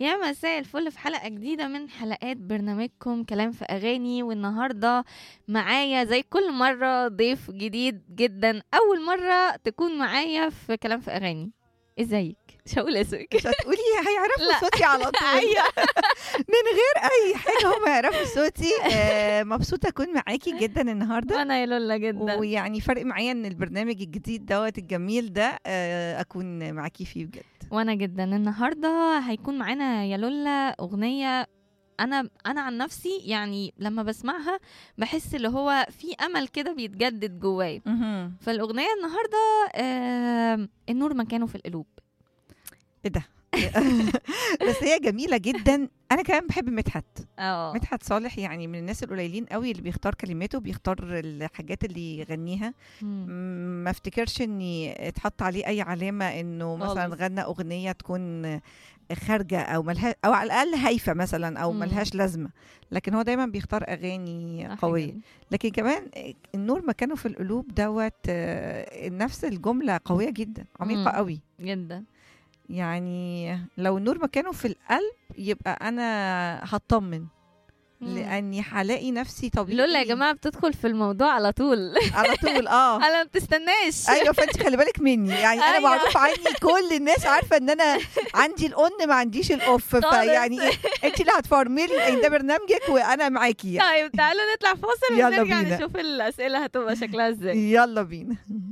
يا مساء الفل في حلقة جديدة من حلقات برنامجكم كلام في أغاني. والنهاردة معايا زي كل مرة ضيف جديد جدا، أول مرة تكون معايا في كلام في أغاني. ازيك؟ مش هقول اسمك. مش هتقولي هيعرفوا لا. صوتي على طول. أيوة. من غير اي حاجه هم يعرفوا صوتي. مبسوطه اكون معاكي جدا النهارده، وأنا يا لولا جدا. ويعني فرق معايا ان البرنامج الجديد دوت الجميل ده اكون معاكي فيه بجد. وأنا جدا النهاردة هيكون معانا يا لولا أغنية. أنا عن نفسي يعني لما بسمعها بحس اللي هو في أمل كده بيتجدد جوايا. فالأغنية النهاردة النور مكانه في القلوب. ايه ده؟ بس هي جميله جدا. انا كمان بحب مدحت صالح، يعني من الناس القليلين قوي اللي بيختار كلماته، بيختار الحاجات اللي يغنيها. ما افتكرش اني اتحط عليه اي علامه انه مثلا خالص. غنى اغنيه تكون خارجه او ملها او على الاقل هايفه مثلا او ملهاش لازمه، لكن هو دايما بيختار اغاني قويه. لكن كمان النور مكانه في القلوب دوت، نفس الجمله قويه جدا، عميقه قوي جدا. يعني لو النور مكانه في القلب يبقى انا هطمن، لاني هلاقي نفسي طبيعي. لولا يا جماعه بتدخل في الموضوع على طول. على طول انا ما بتستناش. ايوه، فانت خلي بالك مني، يعني انا أيوة. معروف عني، كل الناس عارفه ان انا عندي الاون ما عنديش الاوف، فيعني ايه، انت اللي هتفرملي ده برنامجك وانا معاكي يعني. طيب تعالوا نطلع فاصل يلا ونرجع بينا. نشوف الاسئله هتبقى شكلها ازاي. يلا بينا.